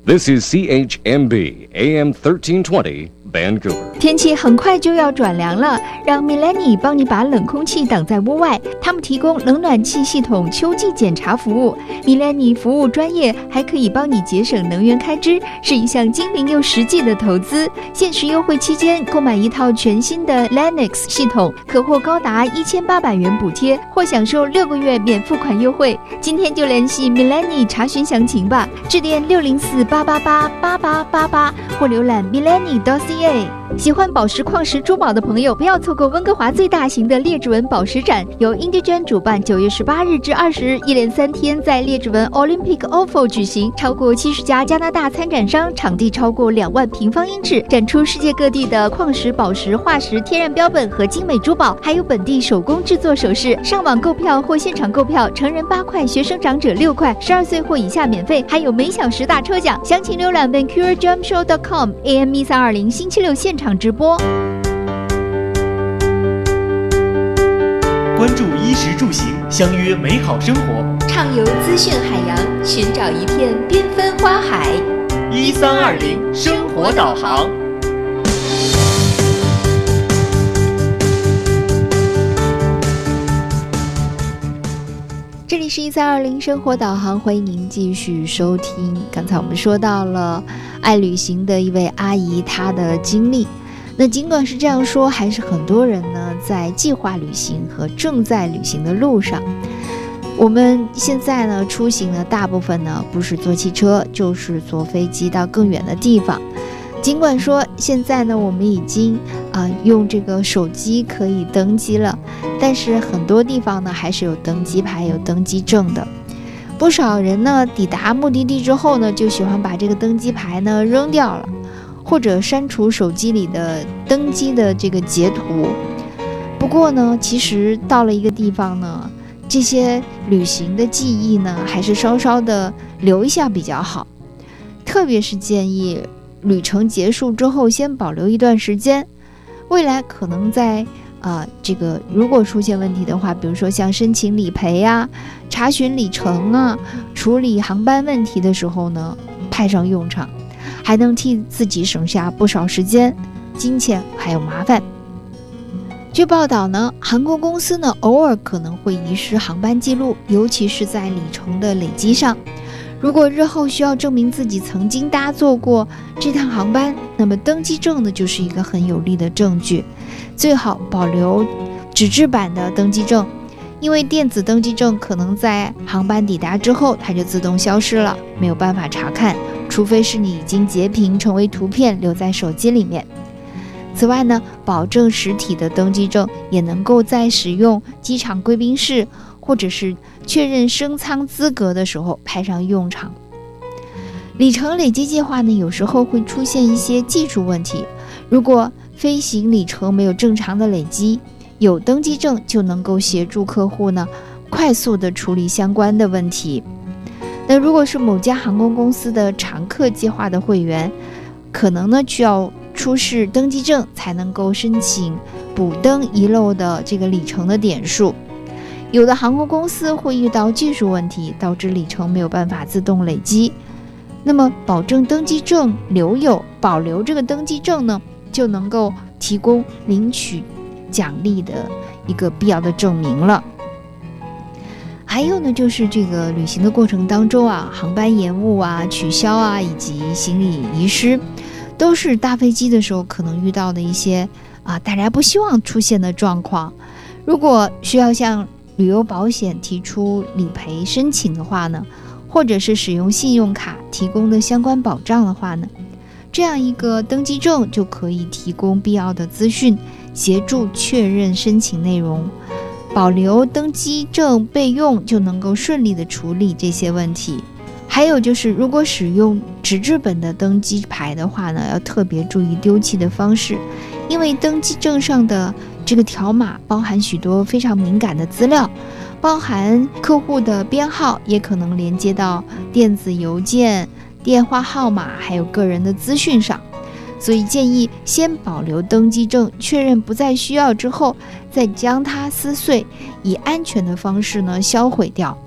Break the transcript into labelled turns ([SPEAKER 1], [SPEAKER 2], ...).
[SPEAKER 1] This is CHMB AM 1320 Vancouver。
[SPEAKER 2] 天气很快就要转凉了，让 Millennium 帮你把冷空气挡在屋外。他们提供冷暖气系统秋季检查服务。Millennium 服务专业，还可以帮你节省能源开支，是一项精明又实际的投资。限时优惠期间，购买一套全新的 Lennox 系统，可获高达1800元补贴，或享受6个月免付款优惠。今天就联系 Millennium 查询详情吧，致电604-888-8888或浏览 millennium.ca。喜欢宝石、矿石、珠宝的朋友，不要错过温哥华最大型的列治文宝石展，由 Indigen 主办，9月18日至20日，一连3天在列治文 Olympic Oval 举行，超过70家加拿大参展商，场地超过2万平方英尺，展出世界各地的矿石、宝石、化石、天然标本和精美珠宝，还有本地手工制作首饰。上网购票或现场购票，成人8块，学生长者6块，12岁或以下免费，还有每小时大抽奖。详情浏览 VancouverGemShow.com AM 1320星期6现场直播。
[SPEAKER 3] 关注衣食住行，相约美好生活，
[SPEAKER 2] 畅游资讯海洋，寻找一片缤纷花海。
[SPEAKER 3] 1320生活导航。
[SPEAKER 2] 这里是1320生活导航，欢迎您继续收听。刚才我们说到了爱旅行的一位阿姨她的经历，那尽管是这样说，还是很多人呢在计划旅行和正在旅行的路上。我们现在呢出行呢，大部分呢不是坐汽车，就是坐飞机到更远的地方。尽管说现在呢我们已经用这个手机可以登机了，但是很多地方呢还是有登机牌、有登机证的。不少人呢抵达目的地之后呢，就喜欢把这个登机牌呢扔掉了，或者删除手机里的登机的这个截图。不过呢，其实到了一个地方呢，这些旅行的记忆呢，还是稍稍的留一下比较好。特别是建议旅程结束之后先保留一段时间，未来可能在这个如果出现问题的话，比如说像申请理赔啊、查询里程啊、处理航班问题的时候呢，派上用场，还能替自己省下不少时间、金钱还有麻烦。据报道呢，航空公司呢偶尔可能会遗失航班记录，尤其是在里程的累积上。如果日后需要证明自己曾经搭坐过这趟航班，那么登机证呢就是一个很有力的证据。最好保留纸质版的登机证，因为电子登机证可能在航班抵达之后它就自动消失了，没有办法查看，除非是你已经截屏成为图片留在手机里面。此外呢，保证实体的登机证也能够在使用机场贵宾室或者是确认升舱资格的时候派上用场。里程累积计划呢，有时候会出现一些技术问题，如果飞行里程没有正常的累积，有登机证就能够协助客户呢快速的处理相关的问题。那如果是某家航空公司的常客计划的会员，可能呢需要出示登机证才能够申请补登遗漏的这个里程的点数。有的航空公司会遇到技术问题，导致里程没有办法自动累积。那么保证登机证保留这个登机证呢，就能够提供领取奖励的一个必要的证明了。还有呢，就是这个旅行的过程当中啊，航班延误啊、取消啊，以及行李遗失，都是搭飞机的时候可能遇到的一些大家不希望出现的状况。如果需要向旅游保险提出理赔申请的话呢，或者是使用信用卡提供的相关保障的话呢，这样一个登机证就可以提供必要的资讯，协助确认申请内容。保留登机证备用，就能够顺利的处理这些问题。还有就是，如果使用纸质本的登机牌的话呢，要特别注意丢弃的方式，因为登机证上的这个条码包含许多非常敏感的资料，包含客户的编号，也可能连接到电子邮件、电话号码，还有个人的资讯上。所以建议先保留登机证，确认不再需要之后，再将它撕碎，以安全的方式呢销毁掉。